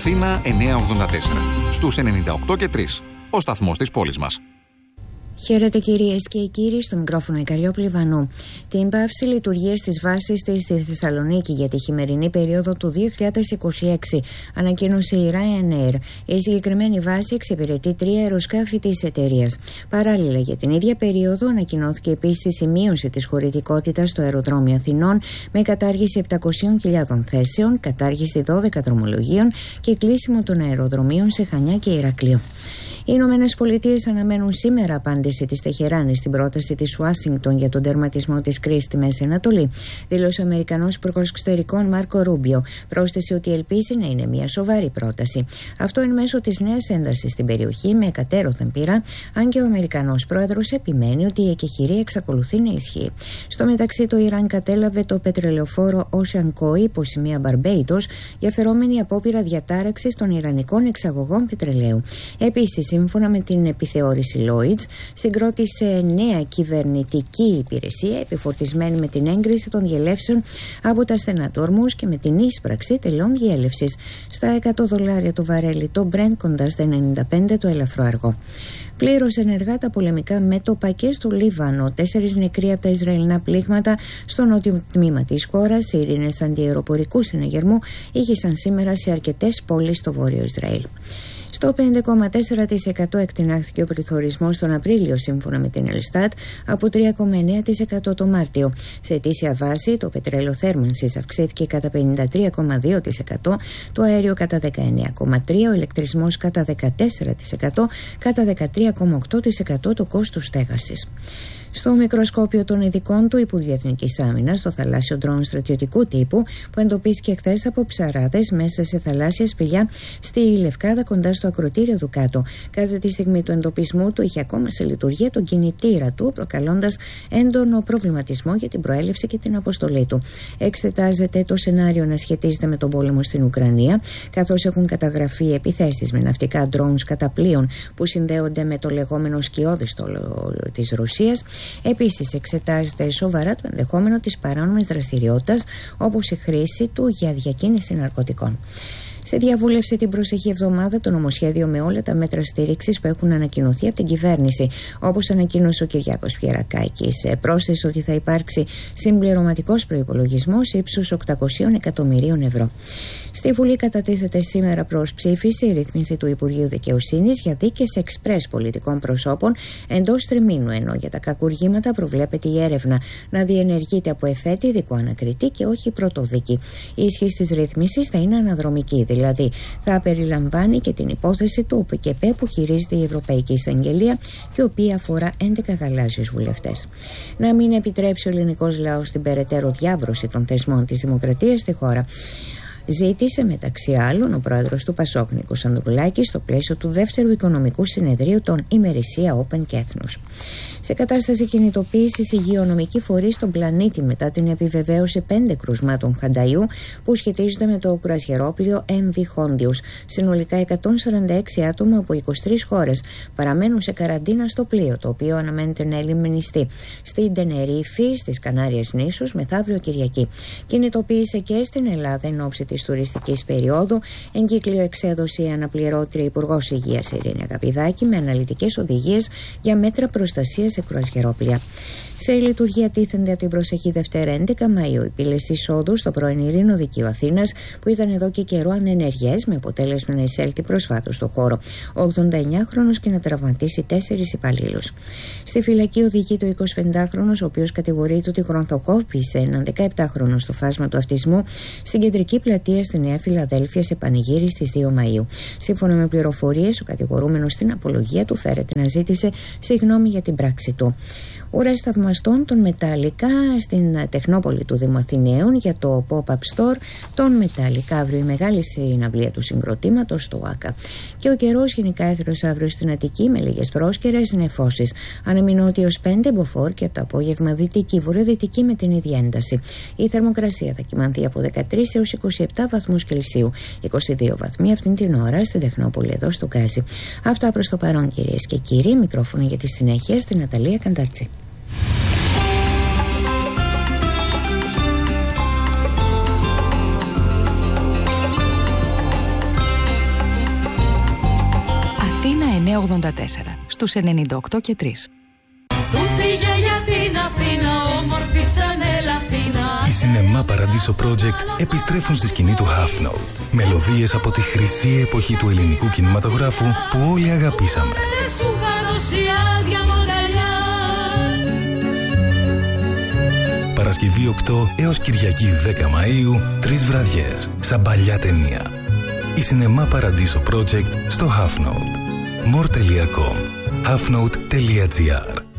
Αθήνα 984. Στους 98 και 3. Ο σταθμός της πόλης μας. Χαίρετε κυρίες και κύριοι, στο μικρόφωνο η Καλλιόπη Λιβανού. Την πάυση λειτουργίας της βάσης της στη Θεσσαλονίκη για τη χειμερινή περίοδο του 2026 ανακοίνωσε η Ryanair. Η συγκεκριμένη βάση εξυπηρετεί 3 αεροσκάφη της εταιρείας. Παράλληλα, για την ίδια περίοδο ανακοινώθηκε επίσης η μείωση της χωρητικότητας στο αεροδρόμιο Αθηνών με κατάργηση 700.000 θέσεων, κατάργηση 12 δρομολογίων και κλείσιμο των αεροδρομίων σε Χανιά και Ηρακλείο. Οι Ηνωμένες Πολιτείες αναμένουν σήμερα απάντηση της Τεχεράνης στην πρόταση της Ουάσιγκτον για τον τερματισμό της κρίσης στη Μέση Ανατολή. Δήλωσε ο Αμερικανός Υπουργός Εξωτερικών Μάρκο Ρούμπιο. Πρόσθεσε ότι ελπίζει να είναι μια σοβαρή πρόταση. Αυτό εν μέσω της νέας έντασης στην περιοχή με εκατέρωθεν πείρα, αν και ο Αμερικανός Πρόεδρος επιμένει ότι η εκεχηρία εξακολουθεί να ισχύει. Στο μεταξύ, το Ιράν κατέλαβε το πετρελαιοφόρο Ocean Koi υπό σημεία Μπαρμπέιτος για φερόμενη απόπειρα διατάραξης των ιρανικών εξαγωγών πετρελαίου. Επίσης, σύμφωνα με την επιθεώρηση Lloyds, συγκρότησε νέα κυβερνητική υπηρεσία επιφορτισμένη με την έγκριση των διελεύσεων από τα στενατόρμους και με την ίσπραξη τελών διέλευσης. Στα $100 το βαρέλι το Brent, κοντά στα 95 το ελαφρό αργό. Πλήρως ενεργά τα πολεμικά μέτωπα και στο Λίβανο. 4 νεκροί από τα Ισραηλινά πλήγματα στο νότιο τμήμα της χώρας. Οι ειρήνες αντιαεροπορικού συναγερμού ήγησαν σήμερα σε αρκετές πόλεις στο βόρειο Ισραήλ. Στο 5,4% εκτινάχθηκε ο πληθωρισμός τον Απρίλιο, σύμφωνα με την Ελστάτ, από 3,9% το Μάρτιο. Σε ετήσια βάση, το πετρέλαιο θέρμανσης αυξήθηκε κατά 53,2%, το αέριο κατά 19,3%, ο ηλεκτρισμός κατά 14%, κατά 13,8% το κόστος στέγασης. Στο μικροσκόπιο των ειδικών του Υπουργείου Εθνικής Άμυνας, το θαλάσσιο ντρόουν στρατιωτικού τύπου που εντοπίστηκε χθες από ψαράδες μέσα σε θαλάσσια σπηλιά στη Λευκάδα κοντά στο ακροτήριο του Κάτω. Κατά τη στιγμή του εντοπισμού του είχε ακόμα σε λειτουργία τον κινητήρα του, προκαλώντας έντονο προβληματισμό για την προέλευση και την αποστολή του. Εξετάζεται το σενάριο να σχετίζεται με τον πόλεμο στην Ουκρανία, καθώς έχουν καταγραφεί επιθέσεις με ναυτικά ντρόουν κατά πλοίων που συνδέονται με το λεγόμενο σκιώδη στόλο της Ρωσίας. Επίσης, εξετάζεται σοβαρά το ενδεχόμενο της παράνομης δραστηριότητας, όπως η χρήση του για διακίνηση ναρκωτικών. Σε διαβούλευση την προσεχή εβδομάδα το νομοσχέδιο με όλα τα μέτρα στήριξης που έχουν ανακοινωθεί από την κυβέρνηση, όπως ανακοίνωσε ο Κυριάκος Πιερακάκης. Πρόσθεσε ότι θα υπάρξει συμπληρωματικός προϋπολογισμός ύψους 800 εκατομμυρίων ευρώ. Στη Βουλή κατατίθεται σήμερα προς ψήφιση η ρύθμιση του Υπουργείου Δικαιοσύνης για δίκες εξπρές πολιτικών προσώπων εντός τριμήνου, ενώ για τα κακουργήματα προβλέπεται η έρευνα να διενεργείται από εφέτη ειδικού ανακριτή και όχι πρωτοδίκη. Η ισχύς της ρύθμισης θα είναι αναδρομική, δηλαδή θα περιλαμβάνει και την υπόθεση του ΟΠΚΕΠ που χειρίζεται η Ευρωπαϊκή Εισαγγελία και η οποία αφορά 11 γαλάζιους βουλευτές. Να μην επιτρέψει ο ελληνικός λαός την περαιτέρω διάβρωση των θεσμών της δημοκρατίας στη χώρα, ζήτησε μεταξύ άλλων ο πρόεδρος του ΠΑΣΟΚ Νίκος Ανδρουλάκης στο πλαίσιο του δεύτερου οικονομικού συνεδρίου των ημερησία Όπεν και Έθνους. Σε κατάσταση κινητοποίησης, υγειονομικοί φορείς στον πλανήτη μετά την επιβεβαίωση 5 κρουσμάτων χανταϊού που σχετίζονται με το κρουαζιερόπλοιο MV Hondius. Συνολικά 146 άτομα από 23 χώρες παραμένουν σε καραντίνα στο πλοίο, το οποίο αναμένεται να ελιμινιστεί στην Τενερίφη, στις Κανάριες νήσους, μεθαύριο Κυριακή. Κινητοποίησε και στην Ελλάδα εν ώψη της τουριστικής περίοδου. Εγκύκλιο εξέδωσε η αναπληρώτρια Υπουργός Υγείας Ειρήνη Αγαπηδάκη με αναλυτικές οδηγίες για μέτρα προστασίας σε κρουαζιερόπλοια. Σε λειτουργία τίθενται από την προσεχή Δευτέρα 11 Μαΐου οι πύλες εισόδου στο πρώην Ειρηνοδικείο Αθήνας που ήταν εδώ και καιρό ανενεργές, με αποτέλεσμα να εισέλθει προσφάτως στο χώρο 89χρονος και να τραυματίσει 4 υπαλλήλους. Στη φυλακή οδηγείται ο 25χρονος, ο οποίος κατηγορείται ότι γρονθοκόπησε έναν 17χρονο στο φάσμα του αυτισμού στην κεντρική πλατεία στη Νέα Φιλαδέλφεια σε πανηγύρι στις 2 Μαΐου. Σύμφωνα με πληροφορίες, ο κατηγορούμενος στην απολογία του φέρεται να ζήτησε συγγνώμη για την πράξη του. Ουρές θαυμαστών των Μετάλλικα στην Τεχνόπολη του Δήμου Αθηναίων για το Pop-Up Store των Μετάλλικα. Αύριο η μεγάλη συναυλία του συγκροτήματος στο ΆΚΑ. Και ο καιρός γενικά έθρος αύριο στην Αττική με λίγες πρόσκαιρες νεφώσεις. Ανεμινότιος 5 μποφόρ και από το απόγευμα δυτική βορειοδυτική με την ίδια ένταση. Η θερμοκρασία θα κυμανθεί από 13 έως 27 βαθμούς Κελσίου. 22 βαθμοί αυτήν την ώρα στην Τεχνόπολη εδώ στο Γκάζι. Αυτά προς το παρόν, κυρίες και κύριοι. Μικρόφωνο για τη συνέχεια στην Ναταλία Κανταρτσή. 984 στους 98 και 3. Που φύγε για την Αθήνα, όμορφη σαν Ελαθίνα. Οι Σινεμά Παραντίσο Project επιστρέφουν στη σκηνή του Half Note. Μελωδίες από τη χρυσή εποχή του ελληνικού κινηματογράφου που όλοι αγαπήσαμε. Σου είχα δώσει άδεια μονταλιά. Παρασκευή 8 έως Κυριακή 10 Μαΐου, 3 βραδιές, σαν παλιά ταινία. Η Σινεμά Παραντίσο Project στο Half Note. more.com halfnote.gr